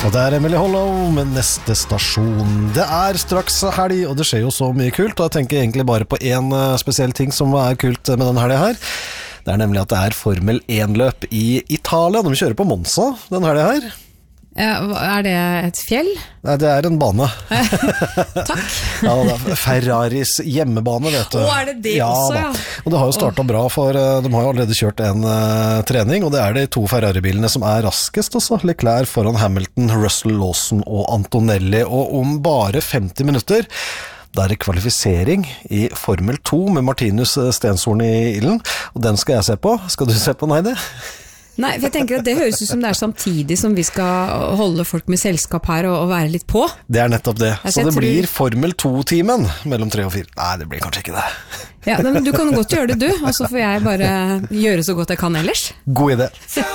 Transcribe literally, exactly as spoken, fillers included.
Og det er Emily Hollow med neste stasjon. Det er straks helg, og det skjer jo så mye kult, og jeg tenker egentlig bare på en spesiell ting som er kult med den helgen her. Det er nemlig at det er Formel én-løp i Italia. De kjører på Monza den helgen her. Ja, er det et fjell? Nei, det er en bane. Takk. Ja, det er Ferraris hjemmebane, vet du. Å, er det det ja, også, ja? Og det har jo startet bra, for de har jo allerede kjørt en uh, trening, og det er de to Ferrari-bilene som er raskest også. Leclerc foran Hamilton, Russell, Lawson og Antonelli. Og om bare femti minutter, da er det kvalifisering i Formel to med Martinus Stenshorn i ilden, og den skal jeg se på. Skal du se på, Neide? Nei, for jeg tenker at det høres ut som det er samtidig som vi skal holde folk med selskap her og, og være litt på. Det er nettopp det. Altså, så det tror... blir Formel to-timen mellom tre og fire. Nei, det blir kanskje ikke det. Ja, men du kan godt gjøre det du, og så får jeg bare gjøre så godt jeg kan ellers. God idé.